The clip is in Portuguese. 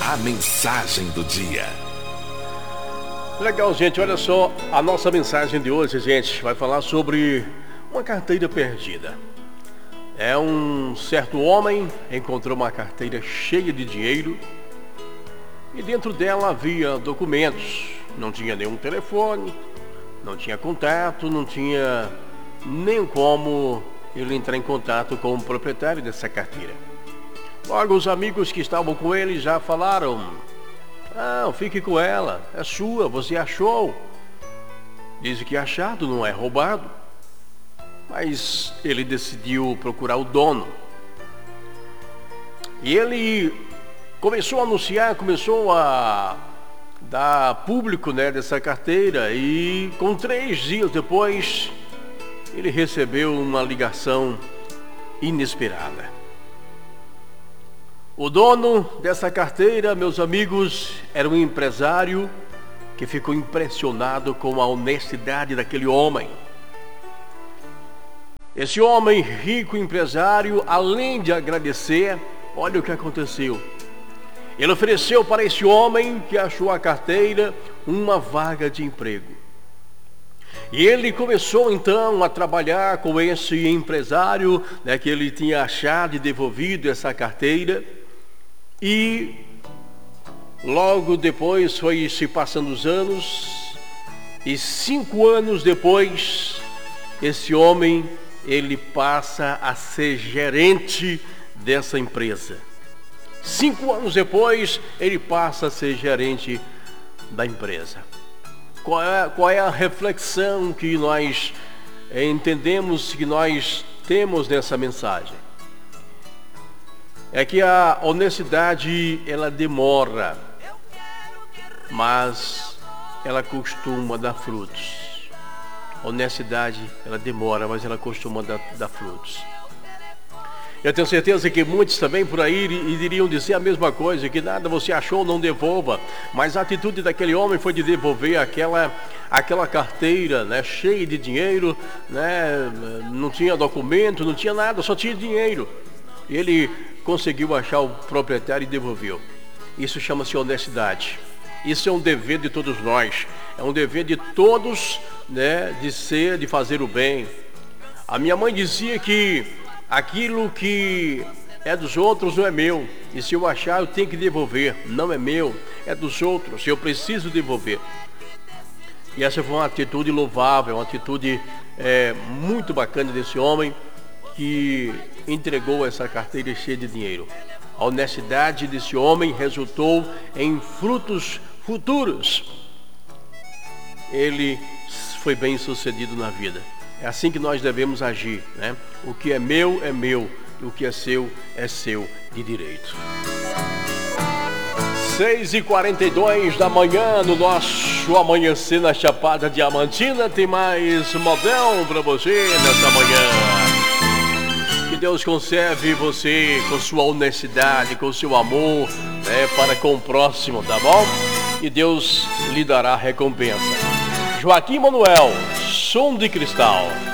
A mensagem do dia. Legal, gente, olha só, a nossa mensagem de hoje, gente, vai falar sobre uma carteira perdida. Um certo homem encontrou uma carteira cheia de dinheiro e dentro dela havia documentos. Não tinha nenhum telefone, não tinha contato, não tinha nem como ele entrar em contato com o proprietário dessa carteira. Logo, os amigos que estavam com ele já falaram: "Não, fique com ela, é sua, você achou." Diz que achado não é roubado. Mas ele decidiu procurar o dono. E ele começou a anunciar, começou a dar público, dessa carteira. E com 3 dias depois, ele recebeu uma ligação inesperada. O dono dessa carteira, meus amigos, era um empresário que ficou impressionado com a honestidade daquele homem. Esse homem rico, empresário, além de agradecer, olha o que aconteceu. Ele ofereceu para esse homem que achou a carteira uma vaga de emprego. E ele começou então a trabalhar com esse empresário, que ele tinha achado e devolvido essa carteira. E logo depois foi se passando os anos, e 5 anos depois, esse homem, ele passa a ser gerente dessa empresa. 5 anos depois, ele passa a ser gerente da empresa. Qual é a reflexão que nós entendemos, que nós temos nessa mensagem? É que a honestidade, ela demora, mas ela costuma dar frutos. A honestidade, ela demora, mas ela costuma dar frutos. Eu tenho certeza que muitos também por aí iriam dizer a mesma coisa, que nada você achou, não devolva. Mas a atitude daquele homem foi de devolver aquela carteira, cheia de dinheiro, não tinha documento, não tinha nada, só tinha dinheiro. Ele conseguiu achar o proprietário e devolveu. Isso chama-se honestidade. Isso é um dever de todos nós. É um dever de todos, de fazer o bem. A minha mãe dizia que aquilo que é dos outros não é meu. E se eu achar, eu tenho que devolver. Não é meu, é dos outros. Eu preciso devolver. E essa foi uma atitude louvável, uma atitude muito bacana desse homem que entregou essa carteira cheia de dinheiro. A honestidade desse homem resultou em frutos futuros. Ele foi bem sucedido na vida. É assim que nós devemos agir, O que é meu, o que é seu de direito. 6h42 da manhã, no nosso amanhecer na Chapada Diamantina, tem mais modão para você nessa manhã. Que Deus conserve você com sua honestidade, com seu amor, para com o próximo, tá bom? E Deus lhe dará recompensa. Joaquim Manuel, Som de Cristal.